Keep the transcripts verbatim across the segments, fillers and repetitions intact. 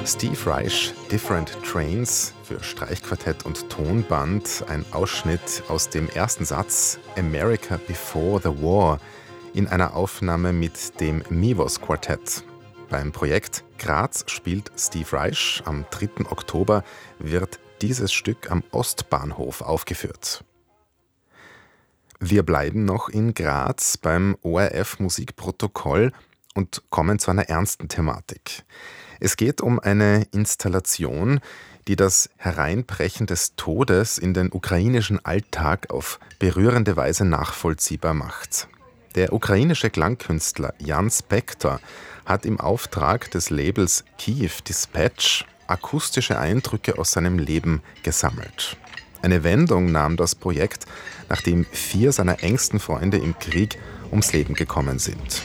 Steve Reich, Different Trains für Streichquartett und Tonband, ein Ausschnitt aus dem ersten Satz America Before the War in einer Aufnahme mit dem Mivos Quartett. Beim Projekt Graz spielt Steve Reich am dritten Oktober wird dieses Stück am Ostbahnhof aufgeführt. Wir bleiben noch in Graz beim O R F Musikprotokoll und kommen zu einer ernsten Thematik. Es geht um eine Installation, die das Hereinbrechen des Todes in den ukrainischen Alltag auf berührende Weise nachvollziehbar macht. Der ukrainische Klangkünstler Jan Spektor hat im Auftrag des Labels Kyiv Dispatch akustische Eindrücke aus seinem Leben gesammelt. Eine Wendung nahm das Projekt, nachdem vier seiner engsten Freunde im Krieg ums Leben gekommen sind.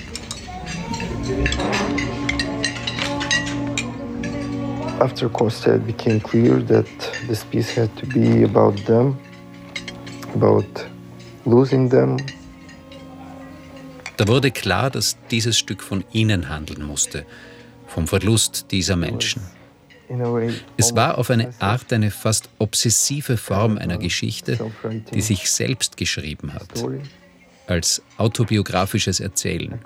After Costa, it became clear that this piece had to be about them, about losing them. Da wurde klar, dass dieses Stück von ihnen handeln musste, vom Verlust dieser Menschen. Es war auf eine Art eine fast obsessive Form einer Geschichte, die sich selbst geschrieben hat, als autobiografisches Erzählen.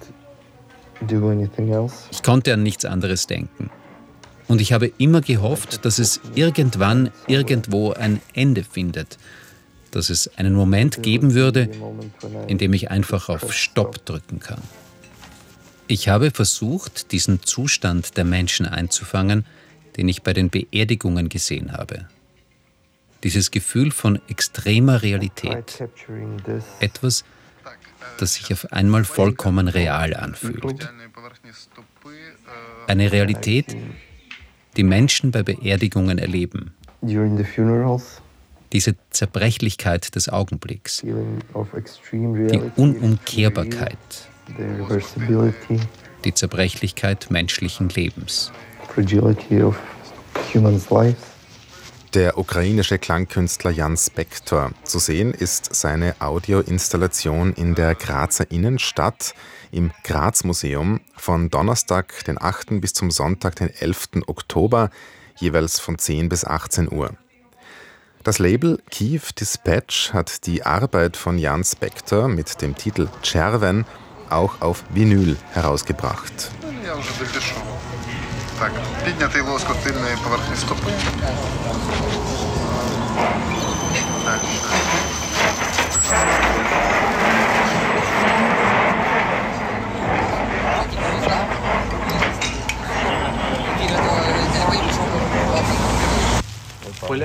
Ich konnte an nichts anderes denken. Und ich habe immer gehofft, dass es irgendwann, irgendwo ein Ende findet, dass es einen Moment geben würde, in dem ich einfach auf Stopp drücken kann. Ich habe versucht, diesen Zustand der Menschen einzufangen, den ich bei den Beerdigungen gesehen habe. Dieses Gefühl von extremer Realität. Etwas, das sich auf einmal vollkommen real anfühlt. Eine Realität, die Menschen bei Beerdigungen erleben. Diese Zerbrechlichkeit des Augenblicks, die Unumkehrbarkeit, die Zerbrechlichkeit menschlichen Lebens. Der ukrainische Klangkünstler Jan Spektor. Zu sehen ist seine Audioinstallation in der Grazer Innenstadt im Graz-Museum von Donnerstag, den achten bis zum Sonntag, den elften Oktober, jeweils von zehn bis achtzehn Uhr. Das Label Kyiv Dispatch hat die Arbeit von Jan Spektor mit dem Titel Czerwen auch auf Vinyl herausgebracht. Так, піднятий лоскут тильної поверхні стопи. Дальше.